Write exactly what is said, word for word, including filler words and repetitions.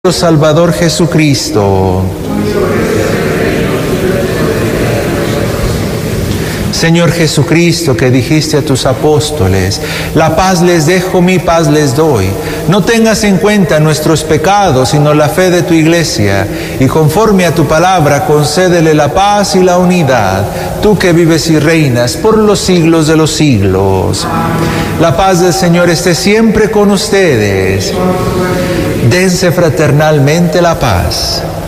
Salvador Jesucristo. Señor Jesucristo, que dijiste a tus apóstoles, la paz les dejo, mi paz les doy. No tengas en cuenta nuestros pecados, sino la fe de tu iglesia, y conforme a tu palabra, concédele la paz y la unidad, tú que vives y reinas por los siglos de los siglos. La paz del Señor esté siempre con ustedes. Dense fraternalmente la paz.